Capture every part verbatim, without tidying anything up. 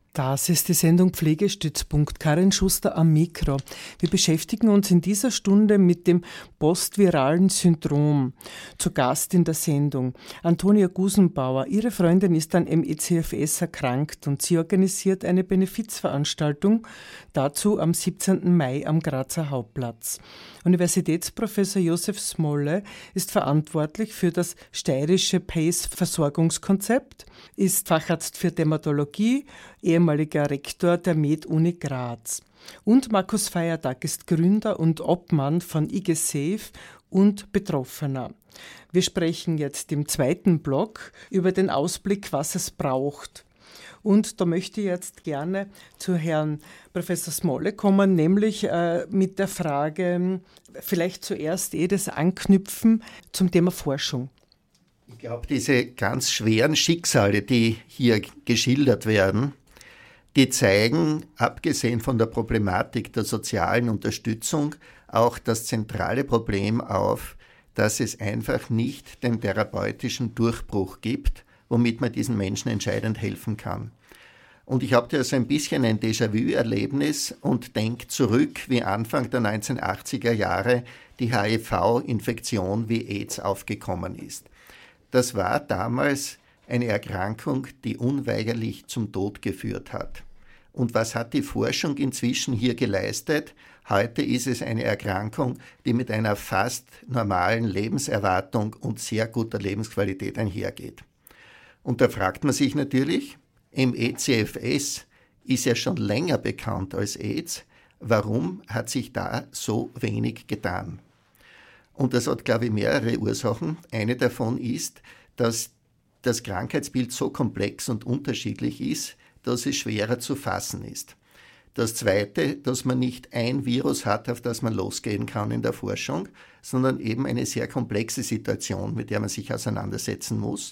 Das ist die Sendung Pflegestützpunkt. Karin Schuster am Mikro. Wir beschäftigen uns in dieser Stunde mit dem postviralen Syndrom. Zu Gast in der Sendung Antonia Gusenbauer. Ihre Freundin ist an M E C F S erkrankt und sie organisiert eine Benefizveranstaltung dazu am siebzehnten Mai am Grazer Hauptplatz. Universitätsprofessor Josef Smolle ist verantwortlich für das steirische PACE-Versorgungskonzept, ist Facharzt für Dermatologie, ehemaliger Rektor der Med-Uni Graz. Und Markus Feiertag ist Gründer und Obmann von I G Safe und Betroffener. Wir sprechen jetzt im zweiten Block über den Ausblick, was es braucht. Und da möchte ich jetzt gerne zu Herrn Professor Smolle kommen, nämlich äh, mit der Frage, vielleicht zuerst eh das Anknüpfen zum Thema Forschung. Ich glaube, diese ganz schweren Schicksale, die hier geschildert werden, die zeigen, abgesehen von der Problematik der sozialen Unterstützung, auch das zentrale Problem auf, dass es einfach nicht den therapeutischen Durchbruch gibt, womit man diesen Menschen entscheidend helfen kann. Und ich habe da so ein bisschen ein Déjà-vu-Erlebnis und denke zurück, wie Anfang der neunzehnhundertachtziger Jahre die H I V-Infektion wie AIDS aufgekommen ist. Das war damals eine Erkrankung, die unweigerlich zum Tod geführt hat. Und was hat die Forschung inzwischen hier geleistet? Heute ist es eine Erkrankung, die mit einer fast normalen Lebenserwartung und sehr guter Lebensqualität einhergeht. Und da fragt man sich natürlich, M E C F S ist ja schon länger bekannt als AIDS, warum hat sich da so wenig getan? Und das hat, glaube ich, mehrere Ursachen. Eine davon ist, dass das Krankheitsbild so komplex und unterschiedlich ist, dass es schwerer zu fassen ist. Das Zweite, dass man nicht ein Virus hat, auf das man losgehen kann in der Forschung, sondern eben eine sehr komplexe Situation, mit der man sich auseinandersetzen muss.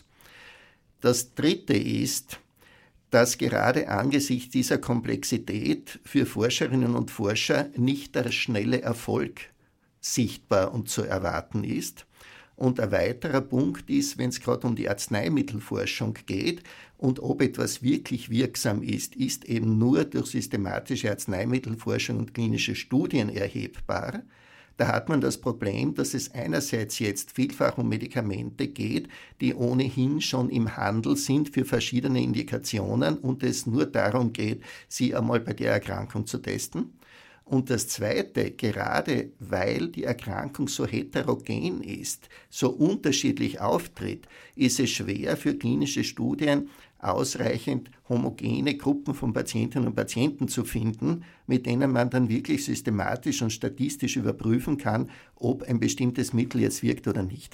Das Dritte ist, dass gerade angesichts dieser Komplexität für Forscherinnen und Forscher nicht der schnelle Erfolg sichtbar und zu erwarten ist. Und ein weiterer Punkt ist, wenn es gerade um die Arzneimittelforschung geht und ob etwas wirklich wirksam ist, ist eben nur durch systematische Arzneimittelforschung und klinische Studien erhebbar. Da hat man das Problem, dass es einerseits jetzt vielfach um Medikamente geht, die ohnehin schon im Handel sind für verschiedene Indikationen und es nur darum geht, sie einmal bei der Erkrankung zu testen. Und das Zweite, gerade weil die Erkrankung so heterogen ist, so unterschiedlich auftritt, ist es schwer für klinische Studien ausreichend homogene Gruppen von Patientinnen und Patienten zu finden, mit denen man dann wirklich systematisch und statistisch überprüfen kann, ob ein bestimmtes Mittel jetzt wirkt oder nicht.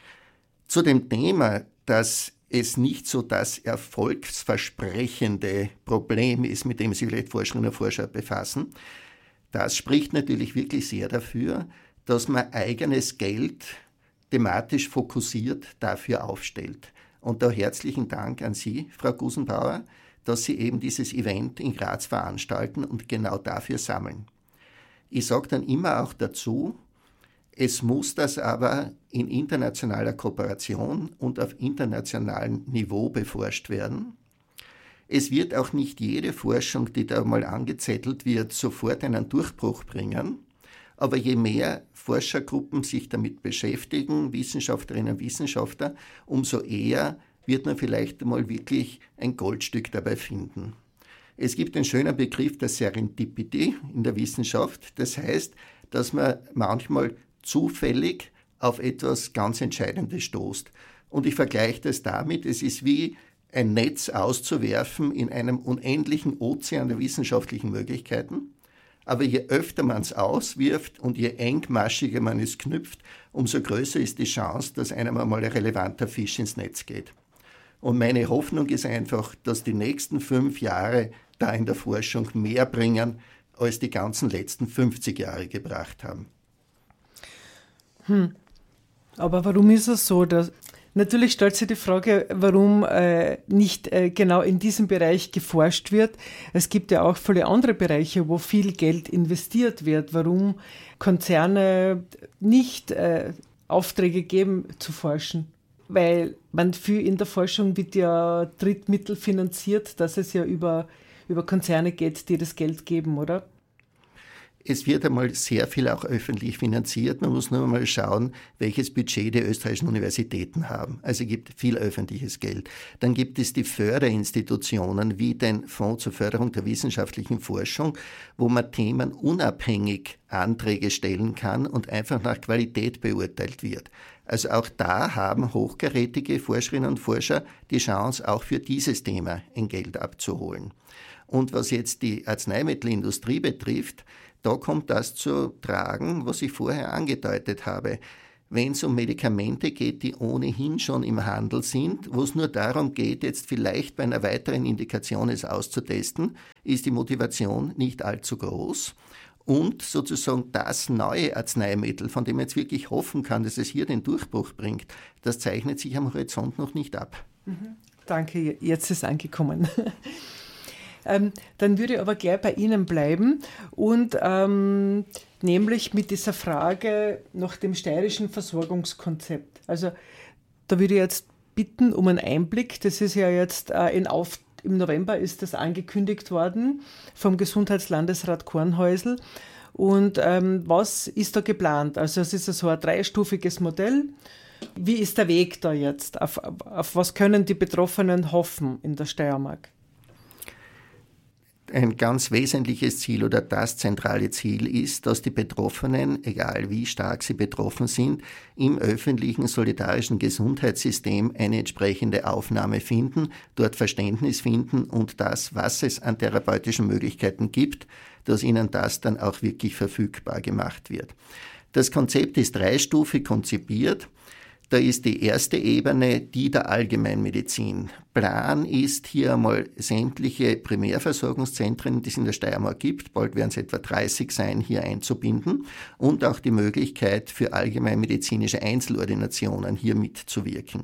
Zu dem Thema, dass es nicht so das erfolgsversprechende Problem ist, mit dem sich vielleicht Forscherinnen und Forscher befassen, das spricht natürlich wirklich sehr dafür, dass man eigenes Geld thematisch fokussiert dafür aufstellt. Und da herzlichen Dank an Sie, Frau Gusenbauer, dass Sie eben dieses Event in Graz veranstalten und genau dafür sammeln. Ich sage dann immer auch dazu, es muss das aber in internationaler Kooperation und auf internationalem Niveau beforscht werden. Es wird auch nicht jede Forschung, die da mal angezettelt wird, sofort einen Durchbruch bringen. Aber je mehr Forschergruppen sich damit beschäftigen, Wissenschaftlerinnen und Wissenschaftler, umso eher wird man vielleicht mal wirklich ein Goldstück dabei finden. Es gibt einen schönen Begriff der Serendipity in der Wissenschaft. Das heißt, dass man manchmal zufällig auf etwas ganz Entscheidendes stoßt. Und ich vergleiche das damit, es ist wie ein Netz auszuwerfen in einem unendlichen Ozean der wissenschaftlichen Möglichkeiten. Aber je öfter man es auswirft und je engmaschiger man es knüpft, umso größer ist die Chance, dass einem einmal ein relevanter Fisch ins Netz geht. Und meine Hoffnung ist einfach, dass die nächsten fünf Jahre da in der Forschung mehr bringen, als die ganzen letzten fünfzig Jahre gebracht haben. Hm. Aber warum ist es so, dass natürlich stellt sich die Frage, warum äh, nicht äh, genau in diesem Bereich geforscht wird. Es gibt ja auch viele andere Bereiche, wo viel Geld investiert wird. Warum Konzerne nicht äh, Aufträge geben zu forschen? Weil man viel in der Forschung wird ja Drittmittel finanziert, dass es ja über, über Konzerne geht, die das Geld geben, oder? Es wird einmal sehr viel auch öffentlich finanziert. Man muss nur mal schauen, welches Budget die österreichischen Universitäten haben. Also es gibt viel öffentliches Geld. Dann gibt es die Förderinstitutionen wie den Fonds zur Förderung der wissenschaftlichen Forschung, wo man Themen unabhängig Anträge stellen kann und einfach nach Qualität beurteilt wird. Also auch da haben hochkarätige Forscherinnen und Forscher die Chance, auch für dieses Thema ein Geld abzuholen. Und was jetzt die Arzneimittelindustrie betrifft, da kommt das zu tragen, was ich vorher angedeutet habe. Wenn es um Medikamente geht, die ohnehin schon im Handel sind, wo es nur darum geht, jetzt vielleicht bei einer weiteren Indikation es auszutesten, ist die Motivation nicht allzu groß. Und sozusagen das neue Arzneimittel, von dem man jetzt wirklich hoffen kann, dass es hier den Durchbruch bringt, das zeichnet sich am Horizont noch nicht ab. Mhm. Danke, jetzt ist angekommen. Ähm, dann würde ich aber gleich bei Ihnen bleiben und ähm, nämlich mit dieser Frage nach dem steirischen Versorgungskonzept. Also da würde ich jetzt bitten um einen Einblick. Das ist ja jetzt äh, in Auf, im November ist das angekündigt worden vom Gesundheitslandesrat Kornhäusl. Und ähm, was ist da geplant? Also es ist ja so ein dreistufiges Modell. Wie ist der Weg da jetzt? Auf, auf was können die Betroffenen hoffen in der Steiermark? Ein ganz wesentliches Ziel oder das zentrale Ziel ist, dass die Betroffenen, egal wie stark sie betroffen sind, im öffentlichen solidarischen Gesundheitssystem eine entsprechende Aufnahme finden, dort Verständnis finden und das, was es an therapeutischen Möglichkeiten gibt, dass ihnen das dann auch wirklich verfügbar gemacht wird. Das Konzept ist dreistufig konzipiert. Da ist die erste Ebene die der Allgemeinmedizin. Plan ist hier einmal sämtliche Primärversorgungszentren, die es in der Steiermark gibt, bald werden es etwa dreißig sein, hier einzubinden und auch die Möglichkeit für allgemeinmedizinische Einzelordinationen hier mitzuwirken.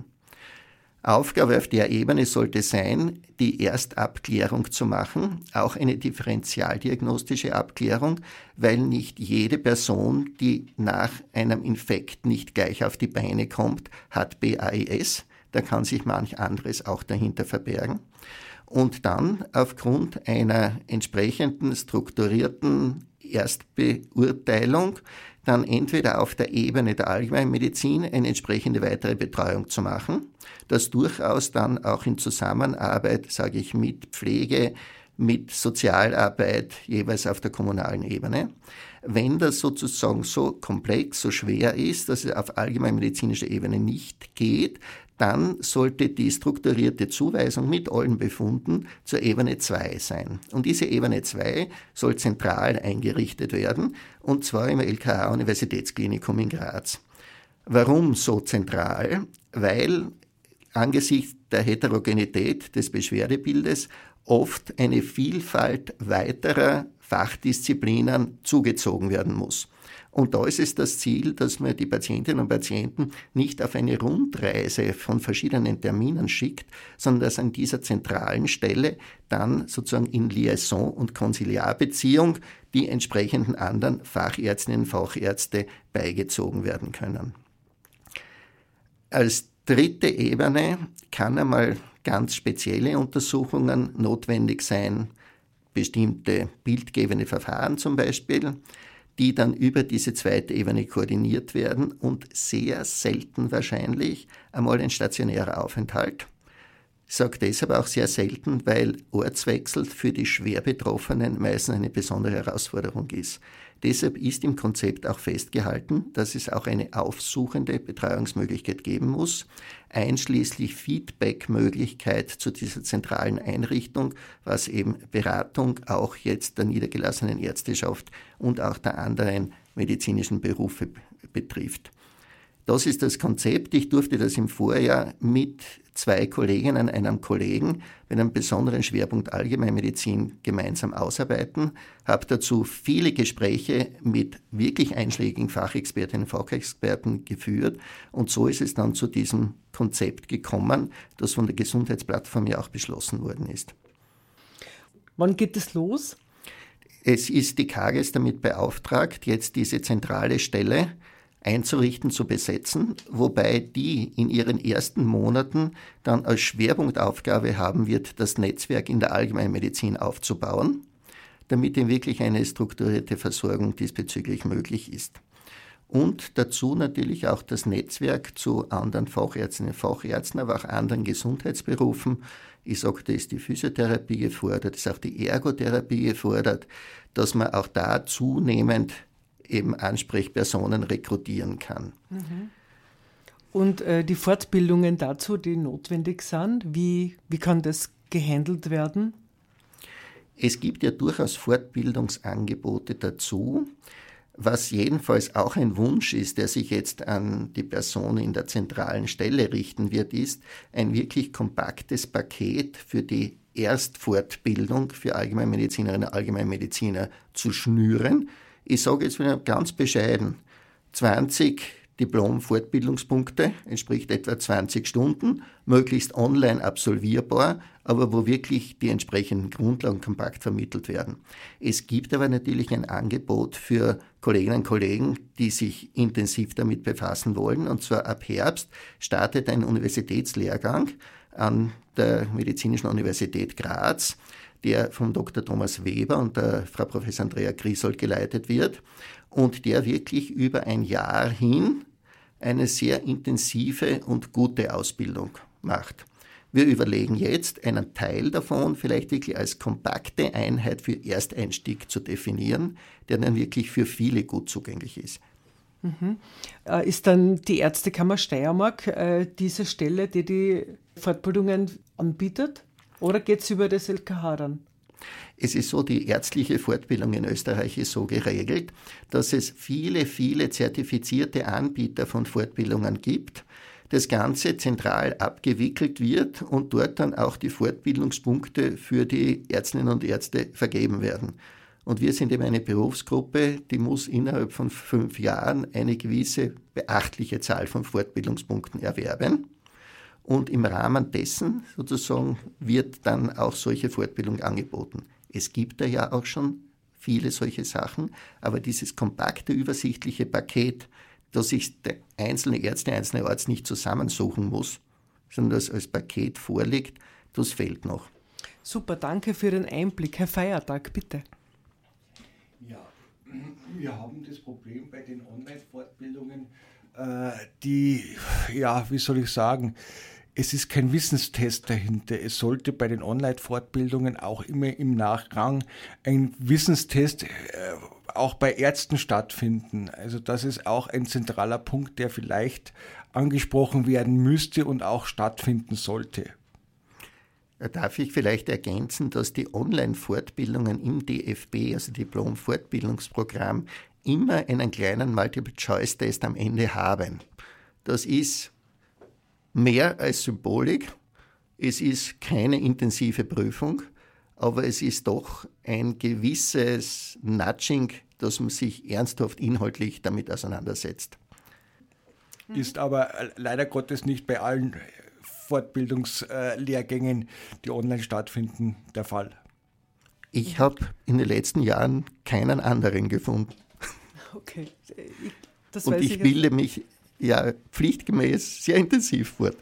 Aufgabe auf der Ebene sollte sein, die Erstabklärung zu machen, auch eine differentialdiagnostische Abklärung, weil nicht jede Person, die nach einem Infekt nicht gleich auf die Beine kommt, hat B A E S. Da kann sich manch anderes auch dahinter verbergen. Und dann aufgrund einer entsprechenden strukturierten Erstbeurteilung dann entweder auf der Ebene der Allgemeinmedizin eine entsprechende weitere Betreuung zu machen, das durchaus dann auch in Zusammenarbeit, sage ich, mit Pflege, mit Sozialarbeit, jeweils auf der kommunalen Ebene. Wenn das sozusagen so komplex, so schwer ist, dass es auf allgemeinmedizinischer Ebene nicht geht, dann sollte die strukturierte Zuweisung mit allen Befunden zur Ebene zwei sein. Und diese Ebene zwei soll zentral eingerichtet werden, und zwar im L K A-Universitätsklinikum in Graz. Warum so zentral? Weil angesichts der Heterogenität des Beschwerdebildes oft eine Vielfalt weiterer Fachdisziplinen zugezogen werden muss. Und da ist es das Ziel, dass man die Patientinnen und Patienten nicht auf eine Rundreise von verschiedenen Terminen schickt, sondern dass an dieser zentralen Stelle dann sozusagen in Liaison- und Konsiliarbeziehung die entsprechenden anderen Fachärztinnen und Fachärzte beigezogen werden können. Als dritte Ebene kann einmal ganz spezielle Untersuchungen notwendig sein, bestimmte bildgebende Verfahren zum Beispiel, die dann über diese zweite Ebene koordiniert werden und sehr selten wahrscheinlich einmal ein stationärer Aufenthalt. Ich sage deshalb auch sehr selten, weil Ortswechsel für die schwer Betroffenen meistens eine besondere Herausforderung ist. Deshalb ist im Konzept auch festgehalten, dass es auch eine aufsuchende Betreuungsmöglichkeit geben muss, einschließlich Feedback-Möglichkeit zu dieser zentralen Einrichtung, was eben Beratung auch jetzt der niedergelassenen Ärzteschaft und auch der anderen medizinischen Berufe betrifft. Das ist das Konzept. Ich durfte das im Vorjahr mit zwei Kolleginnen, einem Kollegen mit einem besonderen Schwerpunkt Allgemeinmedizin gemeinsam ausarbeiten, habe dazu viele Gespräche mit wirklich einschlägigen Fachexpertinnen und Fachexperten geführt und so ist es dann zu diesem Konzept gekommen, das von der Gesundheitsplattform ja auch beschlossen worden ist. Wann geht es los? Es ist die K A G E S damit beauftragt, jetzt diese zentrale Stelle einzurichten, zu besetzen, wobei die in ihren ersten Monaten dann als Schwerpunktaufgabe haben wird, das Netzwerk in der Allgemeinmedizin aufzubauen, damit eben wirklich eine strukturierte Versorgung diesbezüglich möglich ist. Und dazu natürlich auch das Netzwerk zu anderen Fachärztinnen und Fachärzten, aber auch anderen Gesundheitsberufen. Ich sage, da ist die Physiotherapie gefordert, ist auch die Ergotherapie gefordert, dass man auch da zunehmend eben Ansprechpersonen rekrutieren kann. Mhm. Und äh, die Fortbildungen dazu, die notwendig sind, wie, wie kann das gehandelt werden? Es gibt ja durchaus Fortbildungsangebote dazu. Was jedenfalls auch ein Wunsch ist, der sich jetzt an die Person in der zentralen Stelle richten wird, ist, ein wirklich kompaktes Paket für die Erstfortbildung für Allgemeinmedizinerinnen und Allgemeinmediziner zu schnüren. Ich sage jetzt wieder ganz bescheiden, zwanzig Diplom-Fortbildungspunkte, entspricht etwa zwanzig Stunden, möglichst online absolvierbar, aber wo wirklich die entsprechenden Grundlagen kompakt vermittelt werden. Es gibt aber natürlich ein Angebot für Kolleginnen und Kollegen, die sich intensiv damit befassen wollen. Und zwar ab Herbst startet ein Universitätslehrgang an der Medizinischen Universität Graz, der vom Doktor Thomas Weber und der Frau Professor Andrea Griesold geleitet wird und der wirklich über ein Jahr hin eine sehr intensive und gute Ausbildung macht. Wir überlegen jetzt, einen Teil davon vielleicht wirklich als kompakte Einheit für Ersteinstieg zu definieren, der dann wirklich für viele gut zugänglich ist. Mhm. Ist dann die Ärztekammer Steiermark äh, diese Stelle, die die Fortbildungen anbietet? Oder geht es über das L K H dann? Es ist so, die ärztliche Fortbildung in Österreich ist so geregelt, dass es viele, viele zertifizierte Anbieter von Fortbildungen gibt. Das Ganze zentral abgewickelt wird und dort dann auch die Fortbildungspunkte für die Ärztinnen und Ärzte vergeben werden. Und wir sind eben eine Berufsgruppe, die muss innerhalb von fünf Jahren eine gewisse beachtliche Zahl von Fortbildungspunkten erwerben. Und im Rahmen dessen sozusagen wird dann auch solche Fortbildung angeboten. Es gibt da ja auch schon viele solche Sachen, aber dieses kompakte, übersichtliche Paket, dass sich der einzelne Arzt, der einzelne Arzt nicht zusammensuchen muss, sondern das als Paket vorliegt, das fehlt noch. Super, danke für den Einblick. Herr Feiertag, bitte. Ja, wir haben das Problem bei den Online-Fortbildungen, äh, die, ja, wie soll ich sagen, es ist kein Wissenstest dahinter. Es sollte bei den Online-Fortbildungen auch immer im Nachgang ein Wissenstest äh, auch bei Ärzten stattfinden. Also das ist auch ein zentraler Punkt, der vielleicht angesprochen werden müsste und auch stattfinden sollte. Darf ich vielleicht ergänzen, dass die Online-Fortbildungen im D F B, also Diplom-Fortbildungsprogramm, immer einen kleinen Multiple-Choice-Test am Ende haben. Das ist mehr als Symbolik. Es ist keine intensive Prüfung, aber es ist doch ein gewisses Nudging, dass man sich ernsthaft inhaltlich damit auseinandersetzt. Ist aber leider Gottes nicht bei allen Fortbildungslehrgängen, die online stattfinden, der Fall. Ich habe in den letzten Jahren keinen anderen gefunden. Okay. Ich, das Und weiß ich, ich bilde mich ja pflichtgemäß sehr intensiv fort.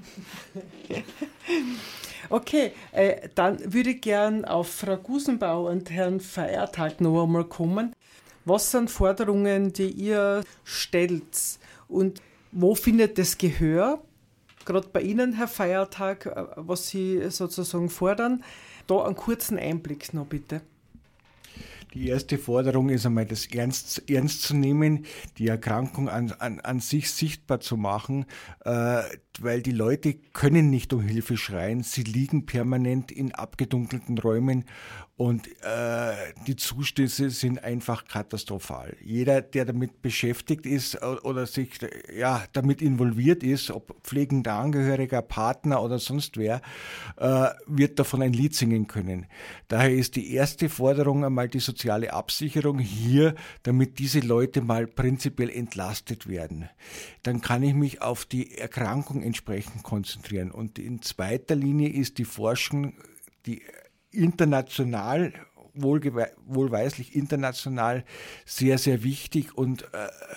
Okay, äh, dann würde ich gern auf Frau Gusenbauer und Herrn Feiertag noch einmal kommen. Was sind Forderungen, die ihr stellt und wo findet das Gehör? Gerade bei Ihnen, Herr Feiertag, was Sie sozusagen fordern. Da einen kurzen Einblick noch bitte. Die erste Forderung ist einmal, das ernst, ernst zu nehmen, die Erkrankung an, an, an sich sichtbar zu machen, äh, weil die Leute können nicht um Hilfe schreien, sie liegen permanent in abgedunkelten Räumen und äh, die Zustände sind einfach katastrophal. Jeder, der damit beschäftigt ist oder sich ja, damit involviert ist, ob pflegender Angehöriger, Partner oder sonst wer, äh, wird davon ein Lied singen können. Daher ist die erste Forderung einmal die soziale Absicherung hier, damit diese Leute mal prinzipiell entlastet werden. Dann kann ich mich auf die Erkrankung entsprechend konzentrieren. Und in zweiter Linie ist die Forschung, die international, wohlgewe- wohlweislich international sehr, sehr wichtig und äh,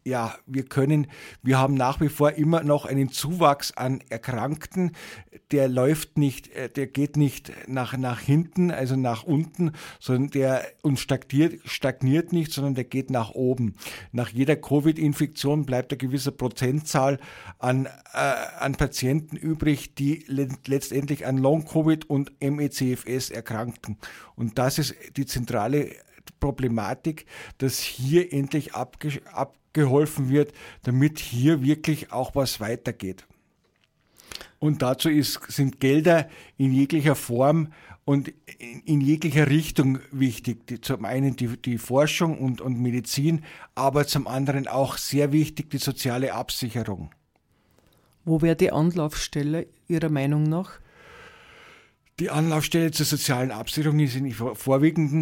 ja, wir können, wir haben nach wie vor immer noch einen Zuwachs an Erkrankten, der läuft nicht, der geht nicht nach, nach hinten, also nach unten, sondern der uns stagniert, stagniert nicht, sondern der geht nach oben. Nach jeder Covid-Infektion bleibt eine gewisse Prozentzahl an, äh, an Patienten übrig, die le- letztendlich an Long-Covid und M E C F S erkrankten. Und das ist die zentrale Problematik, dass hier endlich abge- abgeholfen wird, damit hier wirklich auch was weitergeht. Und dazu ist, sind Gelder in jeglicher Form und in, in jeglicher Richtung wichtig. Die, zum einen die, die Forschung und, und Medizin, aber zum anderen auch sehr wichtig die soziale Absicherung. Wo wäre die Anlaufstelle Ihrer Meinung nach? Die Anlaufstelle zur sozialen Absicherung ist in vorwiegend